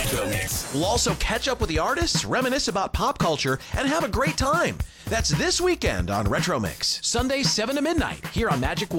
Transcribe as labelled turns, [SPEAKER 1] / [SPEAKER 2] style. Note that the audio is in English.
[SPEAKER 1] Retro Mix.
[SPEAKER 2] We'll also catch up with the artists, reminisce about pop culture, and have a great time. That's this weekend on Retro Mix, Sunday 7 to midnight, here on Magic